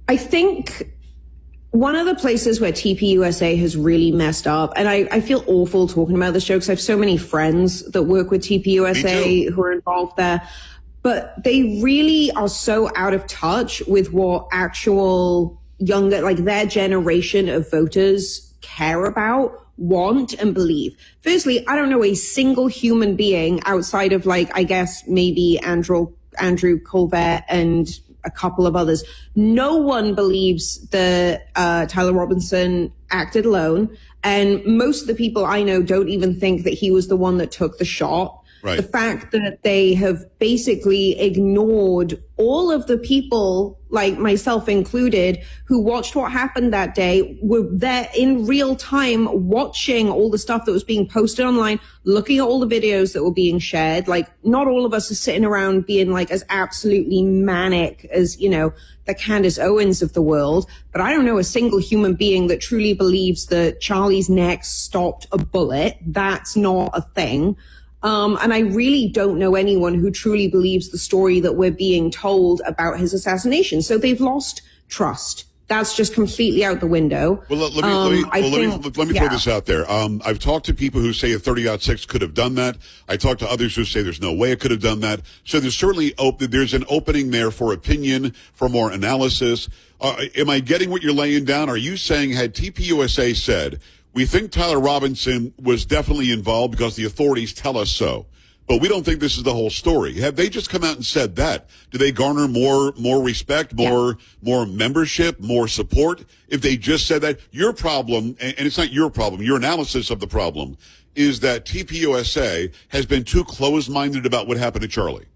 I think one of the places where TPUSA has really messed up, and I feel awful talking about this show because I have so many friends that work with TPUSA who are involved there, but they really are so out of touch with what actual younger, like their generation of voters care about, want, and believe. Firstly, I don't know a single human being outside of, like, I guess maybe Andrew Colbert and a couple of others. No one believes that Tyler Robinson acted alone. And most of the people I know don't even think that he was the one that took the shot. Right. The fact that they have basically ignored all of the people, like myself included, who watched what happened that day, were there in real time watching all the stuff that was being posted online, looking at all the videos that were being shared. Like, not all of us are sitting around being like as absolutely manic as, you know, the Candace Owens of the world. But I don't know a single human being that truly believes that Charlie's neck stopped a bullet. That's not a thing. And I really don't know anyone who truly believes the story that we're being told about his assassination. So they've lost trust. That's just completely out the window. Well, let me throw this out there. I've talked to people who say a 30-06 could have done that. I talked to others who say there's no way it could have done that. So there's certainly there's an opening there for opinion, for more analysis. Am I getting what you're laying down? Are you saying had TPUSA said, we think Tyler Robinson was definitely involved because the authorities tell us so, but we don't think this is the whole story? Have they just come out and said that? Do they garner more respect, more membership, more support if they just said that? Your problem, and it's not your problem, your analysis of the problem is that TPUSA has been too closed-minded about what happened to Charlie.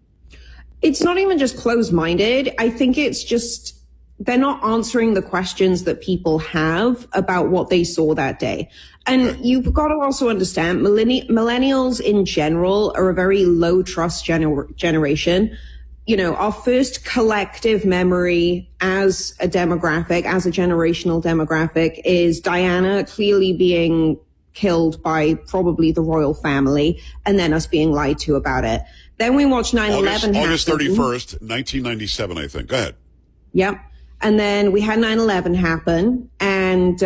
It's not even just closed-minded. I think it's just they're not answering the questions that people have about what they saw that day. And you've got to also understand millennials in general are a very low trust generation. You know, our first collective memory as a demographic, as a generational demographic, is Diana clearly being killed by probably the royal family and then us being lied to about it. Then we watch 9/11 August 31st, 1997, I think. Go ahead. Yep. And then we had 9/11 happen, and,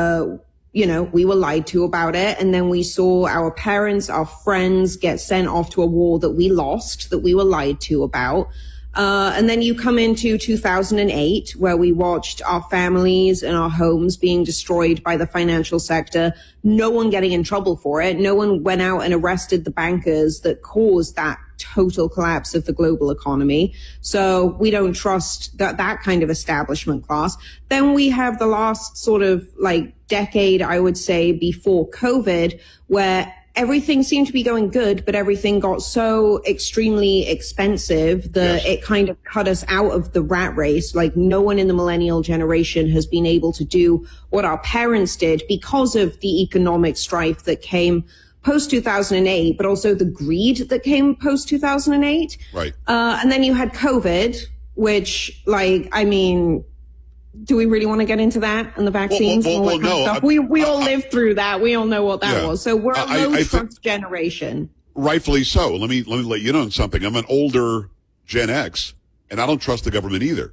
you know, we were lied to about it. And then we saw our parents, our friends get sent off to a war that we lost, that we were lied to about. And then you come into 2008, where we watched our families and our homes being destroyed by the financial sector. No one getting in trouble for it. No one went out and arrested the bankers that caused that total collapse of the global economy. So we don't trust that kind of establishment class. Then we have the last sort of like decade, I would say, before COVID, where everything seemed to be going good, but everything got so extremely expensive that it kind of cut us out of the rat race. Like, no one in the millennial generation has been able to do what our parents did because of the economic strife that came post-2008, but also the greed that came post-2008. Right. And then you had COVID, which, like, I mean, do we really want to get into that and the vaccines and all that kind of stuff? We all lived through that. We all know what that was. So we're a low-trust generation. Rightfully so. Let me let you know something. I'm an older Gen X, and I don't trust the government either.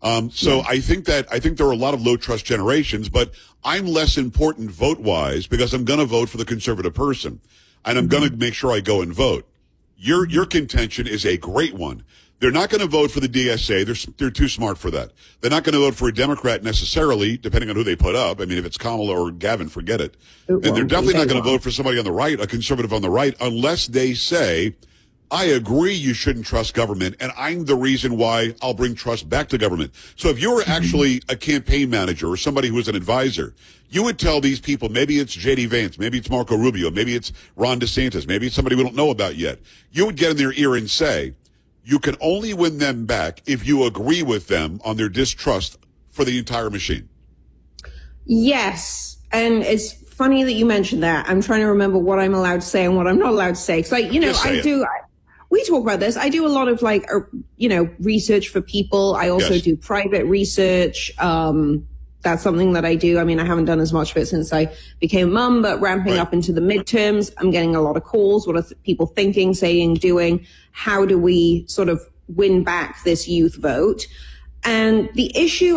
I think there are a lot of low trust generations, but I'm less important vote-wise because I'm going to vote for the conservative person, and I'm going to make sure I go and vote. Your contention is a great one. They're not going to vote for the DSA. They're too smart for that. They're not going to vote for a Democrat necessarily, depending on who they put up. I mean, if it's Kamala or Gavin, forget it. And they're definitely not going to vote for somebody on the right, a conservative on the right, unless they say, I agree you shouldn't trust government, and I'm the reason why I'll bring trust back to government. So if you were actually a campaign manager or somebody who was an advisor, you would tell these people, maybe it's J.D. Vance, maybe it's Marco Rubio, maybe it's Ron DeSantis, maybe it's somebody we don't know about yet. You would get in their ear and say, you can only win them back if you agree with them on their distrust for the entire machine. Yes. And it's funny that you mentioned that. I'm trying to remember what I'm allowed to say and what I'm not allowed to say. Because, like, you know, we talk about this. I do a lot of, like, you know, research for people. I also do private research. That's something that I do. I mean, I haven't done as much of it since I became a mum, but ramping up into the midterms, I'm getting a lot of calls. What are people thinking, saying, doing? How do we sort of win back this youth vote? And the issue